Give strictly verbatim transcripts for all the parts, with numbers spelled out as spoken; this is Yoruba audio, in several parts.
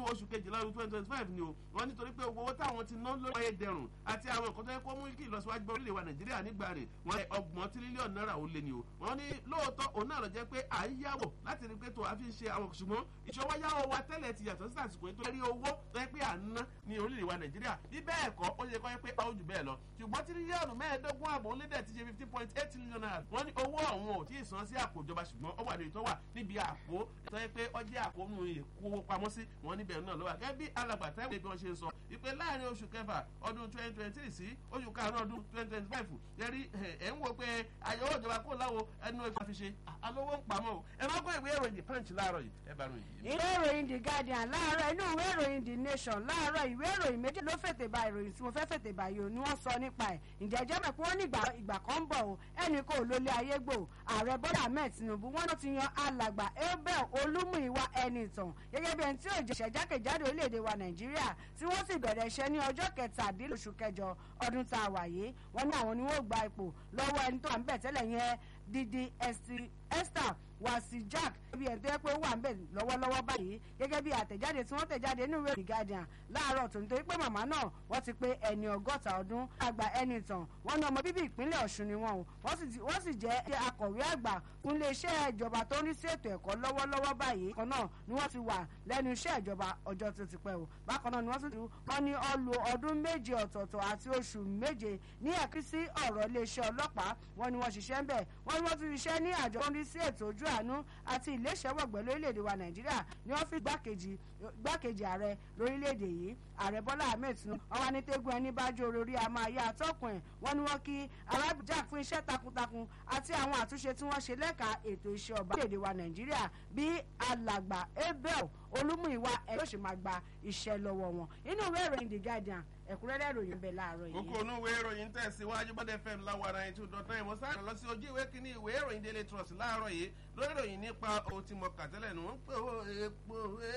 oṣù kejìlá ọdún twenty twenty five ni o wọ́n nítorí pé owó táwọn ti ná lórí ayédẹrùn àti àwọn nǹkan tó yẹ kó mú kí ìlọsíwájú bá orílẹ̀ wa nàìjíríà nígbà rẹ̀ wọ́n ọgbọ̀n tírílíọ̀nù náírà ó lé ni o wọ́n ní lóòótọ́ òun náà lọ jẹ́ pé à ń yáwó láti rí pé tó a fi ń ṣe àwọn ṣùgbọ́n ìṣọwọ́ yáwó wa tẹ́lẹ̀ ti yàtọ̀ sí àsìkò ètò ẹ̀rí owó tó yẹ pé à ń ná ní orílẹ̀ wa nàìjíríà bí bẹ́ẹ̀ kọ́ ó ṣe kọ́ yẹ pé ó jù bẹ́ẹ̀ lọ ṣùgbọ́n tírílíọ̀nù mẹ́ẹ̀ẹ́dógún àbọ̀ onídẹ̀ ti ṣe fifteen point eight million naira wọ́n ní owó ọ̀hún ò tí ì san sí àpò ìjọba ṣùgbọ́n ó wà ní ìtọ́wà níbi àpò tó yẹ pé ọjọ́ àpò nù ìkówó pamọ́ sí wọn níbẹ̀ náà lọ́wọ́ gẹ́gẹ́ bí alàgbà táwọn bí wọ́n ṣe ń sọ ìpè láàrin oṣù kẹfà ọdún twenty twenty three sí oṣù karùn-ún ọdún twenty twenty five yẹrí ẹ̀ ń wo pé àyẹ̀wò ìjọba kó láwo ẹnu ìfà fi ṣe alówó ń pamọ́ o ẹ má gbọ́ ìwé ìròyìn the punch láàárọ̀ yìí ẹ bá ròyìn yìí. ìwé ìròyìn the guardian láàárọ̀ inú ìwé ìròyìn the nation láàárọ̀ ìwé ìròyìn méjì ló fètè ba ìròyìn tí mo fẹ́ fètè bá yìí ni wọ́n sọ nípa ẹ̀ ǹjẹ́ jẹ́ mọ̀ pé wọ́n ní ìgbà kan ń bọ̀ o ẹnì kò lólé ayé gbò ààrẹ bọ́lá ahmed tinubu wọ́n ló ti yan alàgbà abel olúmúyìwá ẹnìtàn gẹ́gẹ́ bí ẹni tí ò jẹ̀ṣẹ̀ jákèjádò orílẹ̀-èdè wa nàìjíríà tí wọ́n sì bẹ̀rẹ̀ iṣẹ́ ní ọjọ́ kẹtàdínlógún oṣù kẹjọ ọdún tá a wà yìí wọ́n ní àwọn ni wọ́n gba ipò lọ́wọ́ ẹni tó wà ń bẹ̀ tẹ́lẹ̀ yẹn dídí esther wasi jack bí ẹ̀ tó yẹ pé ó wà ń bẹ̀ lọ́wọ́lọ́wọ́ báyìí gẹ́gẹ́ bí àtẹ̀jáde tí wọ́n tẹ̀jáde nínú ìwé guardian láàárọ̀ tó nítorí pé màmá náà wọ́n ti pé ẹni ọgọ́ta ọdún àgbà ẹni tàn wọ́n ní ọmọ bíbí ìpínlẹ̀ ọ̀ṣun ni wọ́n o wọ́n sì jẹ́ akọ̀wé àgbà fún iléeṣẹ́ ìjọba tó ní sí ètò ẹ̀kọ́ lọ́wọ́lọ́wọ́ báyìí kan náà ni wọ́n ti wà lẹ́nu iṣẹ́ ìjọba ọjọ́ tó ti pẹ́ o bákan náà ni wọ́n tún wọ́n ní ọlù ọdún méje ọ̀tọ̀ọ̀tọ̀ àti oṣù méje ní ẹ̀kí sí ọ̀rọ̀ iléeṣẹ́ ọlọ́pàá wọ́n ní wọ́n ṣiṣẹ́ ń bẹ̀ wọ́n ní wọ́n tún ṣiṣẹ́ ní àjọ tó ní sí ètò ojú àánú àti iléeṣẹ́wọ̀gbẹ́ lórílẹ̀‐èdè wa nàìjíríà ní wọ́n fi gbákejì ààrẹ lórílẹ̀‐èdè yìí ààrẹ bọ́lá ahmed tinubu wọ́n wá ní tẹ́gùn ẹni bá jó orí a máa yá àtọ́kùn ẹ̀ wọ́n ní wọ́n kí arábìjà fún iṣẹ́ takuntakun àti àwọn àtúnṣe tí wọ́n ṣe lẹ́ka ètò iṣẹ́ ọba lórílẹ̀‐èdè wa nàìjíríà bí alàgbà abel olúmúyìwá ẹ̀ yóò ṣe máa gba iṣẹ́ lọ́wọ́ wọn inú ìwé ìròyìn the guardian ẹ̀kúnrẹ́rẹ́ ìròyìn bẹ̀ láàárọ̀ yìí. kókó inú ìwé ìròyìn tẹ̀síwájú bọ́dẹ fm láwa náà two dot nine mo sáré lọ sí ojú ìwé kínní ìwé ìròyìn daily trust láàárọ̀ yìí lórí ìròyìn nípa ohun tí mo kà tẹ́lẹ̀ nù ń pè ó epo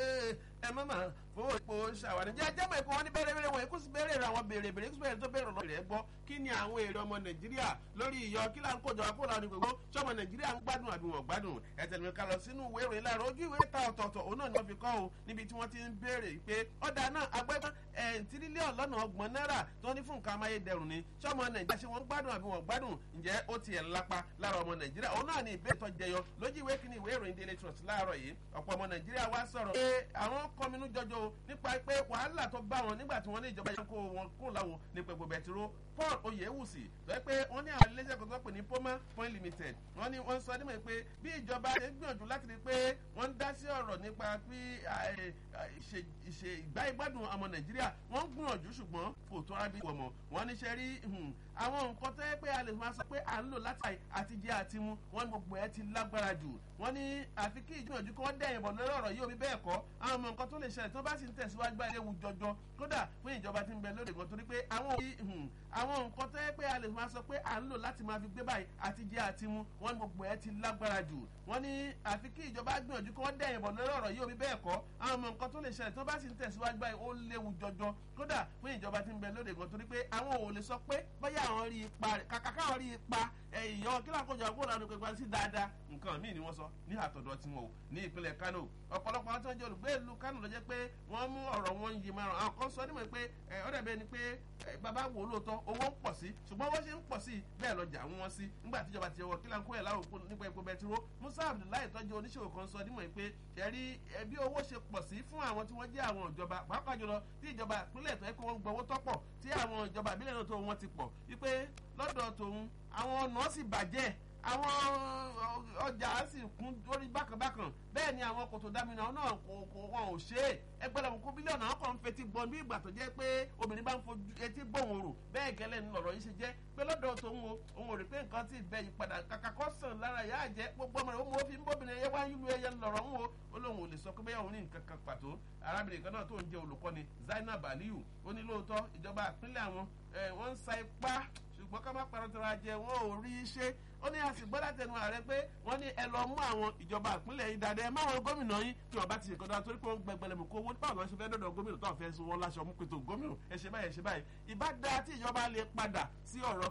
ẹ mọ́mọ́ fowó epo ṣàwárí jẹ́ jẹ́mọ̀ ẹ̀kọ́ wọn ní bẹ́rẹ̀ wọn kó sì bẹ́rẹ̀ rẹ̀ àwọn béèrè béèrè kó sì bẹ́rẹ̀ tó bẹ̀rẹ̀ lọ́rẹ̀ rẹ̀ gbọ́ kí ni àwọn èrè ọmọ nàìjíríà lórí ìyọ kí là ń kó jọba kó làwọn onígbògbó sọmọ nàìjíríà ń gbádùn àbí wọn gbádùn ẹ̀tẹ̀lẹ̀mí ká lọ sínú ìwé ìròyìn láàárọ̀ ojú ìwé ta ọ̀tọ̀ọ̀tọ̀ òun náà ni wọ́n fi kọ́ o níbi tí wọ́n ti ń béèrè pé ọ̀dà náà agbẹ́gbẹ́ ẹ̀ tírílíọ̀nù lọ́nà ọgbọ̀n náírà tó ní fún nǹkan amáyédẹrùn ni sọmọ nàìjíríà ṣé wọ́n gbádùn àbí wọn gbádùn ǹjẹ́ ó tiẹ̀ lápá lára ọmọ nàìjíríà òun náà ni ìbéèrè tó jẹyọ lójú ìwé kínní ìwé ìròyìn daily trust láàárọ̀ yìí ọ̀pọ̀ ọmọ nàìjíríà wá sọ̀rọ̀ pé àwọn kọminú jọjọ nípa pé wàhálà tó bá wọn nígbà tí wọ́n ní ìjọba yẹn kó wọn kó láwo nípa epo bẹtiró paul oyewusi tó yẹ pé wọ́n ní àwọn iléeṣẹ́ kan tó pè ní poma point limited wọ́n ní wọ́n sọ nímọ̀ pé bí ìjọba ṣe ń gbìyànjú láti rí pé wọ́n ń dá sí ọ̀rọ̀ nípa pé ìṣe ìgbà ìgbádùn ọmọ nàìjíríà wọ́n ń gbìyànjú ṣùgbọ́n kò tó arábí wọ̀ mọ́ wọ́n ní ṣe rí àwọn nǹkan tó yẹ pé a lè máa sọ pé à ń lò láti àti jẹ àti mu wọ́n ní gbogbo ẹ ti lágbára jù wọ́n ní àfi kí ìgbìyànjú kí wọ́n dẹ̀yìn bọ̀ lórí ọ̀rọ̀ yìí omi bẹ́ẹ̀ kọ́ àwọn ọmọ nǹkan tó lè ṣẹlẹ̀ tó bá sì ń tẹ̀síwájú bá ewu jọjọ kódà fún ìjọba tí ń bẹ lóde gan torí pé àwọn àwọn nǹkan tó yẹ pé a lè máa sọ pé à ń lò láti máa fi gbé báyìí àti jẹ àti mu wọ́n ní gbogbo ẹ ti lágbára jù wọ́n ní àfi kí ìjọba gbìyànjú kí wọ́n dẹ̀yìn bọ̀ lórí ọ̀rọ̀ yìí omi bẹ́ẹ̀ kọ́ àwọn ọmọ nǹkan tó lè ṣẹlẹ̀ tó bá sì ń tẹ̀síwájú báyìí ó léwu jọjọ kódà fún ìjọba tí ń bẹ lóde gan torí pé àwọn ò lè sọ pé bóyá àwọn rí ipa rẹ̀ kàkà káwọn rí ipa èèyàn kí lákòjọ àkókò làwọn olùgbé sí dáadáa nǹkan míì ni wọ́n sọ ní àtọ̀dọ̀ tí wọn ò ní ìpínlẹ̀ kánò ọ̀pọ̀lọpọ̀ àwọn tó ń jẹ́ olùgbé ìlú kánò ló jẹ́ pé wọ́n mú ọ̀rọ̀ wọn yìí márùn àwọn kan sọ nímọ̀ pé ọ̀dẹ̀ bẹ́ẹ̀ ni pé bàbá wò lóòótọ́ owó ń pọ̀ sí ṣùgbọ́n wọ́n ṣe ń pọ̀ sí bẹ́ẹ̀ lọ́jà wọn sí nígbà tíjọba ti wọ kílà ń kó ẹ̀ láwòkó nípa epo bẹtiró musa abdullahi tọ́jú oníṣòwò kan sọ nímọ̀ pé ẹ̀rí bí owó ṣe pọ̀ sí fún àwọn tí wọ́n jẹ́ àwọn ìjọba pàápàá jùlọ tí ìjọba ìpínlẹ̀ tó yẹ kó wọ́n gbowó tọ́pọ̀ tí àwọn ìjọba ìbílẹ̀ náà tó wọ́n ti pọ̀ wípé lọ́dọ̀ tòun àwọn ọ̀nà sì bàjẹ́ àwọn ọjà sì kún lórí bákanbákan bẹ́ẹ̀ ni àwọn kòtò dámínà náà wọn ò ṣe é ẹgbẹ́lẹ́mù kó bílíọ̀nù àwọn kan ń fetí gbọ́n bí ìgbà tó jẹ́ pé obìnrin bá ń fojú etí gbóhùn rò bẹ́ẹ̀ gẹ́lẹ́ ní lọ̀rọ̀ yìí ṣe jẹ́ pé lọ́dọ̀ tòun o òun ò rí pé nǹkan tí ì bẹ́ yí padà kàkà kọ́ sàn lára ìyá àjẹ́ gbogbo ọmọ rẹ̀ ó mọ ó fi ń bóbìnrin ẹyẹ wá ń yúlu ẹyẹ lọ̀rọ̀ ń wo ó lóun ò lè sọ pé bẹ́ẹ̀ òun ní nǹkan kan pàtó arábìnrin kan náà tó ń jẹ́ olùkọ́ni Zainab Aliyu ó ní lóòótọ́ ìjọba ìpínlẹ̀ àwọn wọ́n ń sa ipá ṣùgbọ́n ká má parọ́ tara jẹ wọn ò rí iṣẹ́ ó ní àsìgbọ́ látẹnu ààrẹ pé wọ́n ní ẹ lọ mú àwọn ìjọba ìpínlẹ̀ yìí dáadáa ẹ má wọn gómìnà yín kí wọ́n bá ti ṣèkọ́ dáa torí pé wọ́n gbẹgbẹlẹ̀ mú kó owó nípa àwọn ṣẹfẹ́ dọ̀dọ̀ gómìnà tó ń fẹ́ sọ wọn láṣọ mú pé tó gómìnà ẹ ṣe báyìí ẹ ṣe báyìí ìbá dáa tí ìjọba lè padà sí ọ̀rọ̀